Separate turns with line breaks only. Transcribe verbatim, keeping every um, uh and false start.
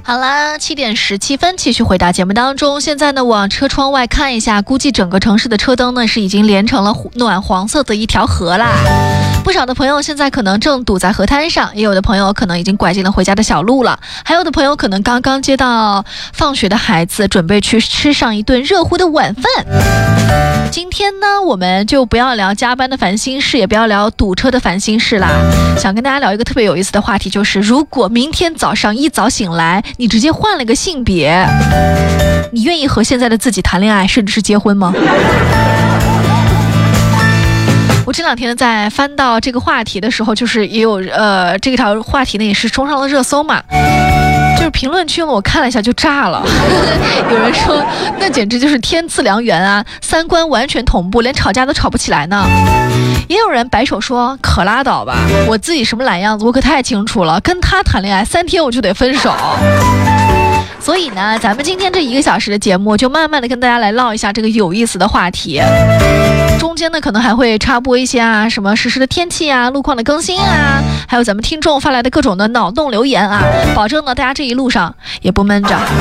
好啦，七点十七分，继续回答节目当中。现在呢，往车窗外看一下，估计整个城市的车灯呢是已经连成了暖黄色的一条河啦。不少的朋友现在可能正堵在河滩上，也有的朋友可能已经拐进了回家的小路了，还有的朋友可能刚刚接到放学的孩子，准备去吃上一顿热乎的晚饭。今天呢，我们就不要聊加班的烦心事，也不要聊堵车的烦心事啦。想跟大家聊一个特别有意思的话题，就是如果明天早上一早醒来，你直接换了个性别，你愿意和现在的自己谈恋爱，甚至是结婚吗？我这两天呢，在翻到这个话题的时候，就是也有呃，这条话题呢也是冲上了热搜嘛。就是评论区我看了一下就炸了，有人说那简直就是天赐良缘啊，三观完全同步，连吵架都吵不起来呢。也有人摆手说可拉倒吧，我自己什么懒样子我可太清楚了，跟他谈恋爱三天我就得分手。所以呢，咱们今天这一个小时的节目就慢慢的跟大家来唠一下这个有意思的话题，中间呢可能还会插播一些啊什么实时的天气啊、路况的更新啊，还有咱们听众发来的各种的脑洞留言啊，保证呢大家这一路上也不闷着。